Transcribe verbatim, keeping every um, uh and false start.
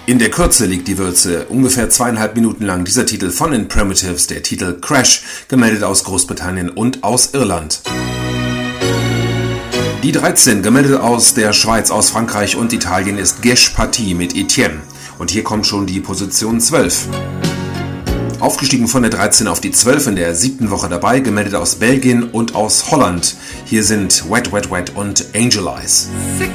In der Kürze liegt die Würze, ungefähr zweieinhalb Minuten lang dieser Titel von den Primitives, der Titel Crash, gemeldet aus Großbritannien und aus Irland. Die dreizehn, gemeldet aus der Schweiz, aus Frankreich und Italien, ist Gesh Partie mit Etienne. Und hier kommt schon die Position zwölf. Aufgestiegen von der dreizehn auf die zwölf, in der siebten Woche dabei, gemeldet aus Belgien und aus Holland. Hier sind Wet Wet Wet und Angel Eyes. Sick